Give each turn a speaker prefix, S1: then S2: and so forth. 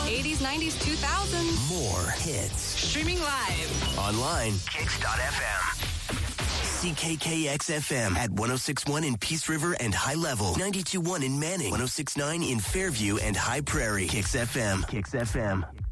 S1: 80s, 90s, 2000s.
S2: More hits.
S3: Streaming live.
S2: Online. Kicks.fm. CKKX-FM at 106.1 in Peace River and High Level. 92.1 in Manning. 106.9 in Fairview and High Prairie. Kicks FM. Kicks FM.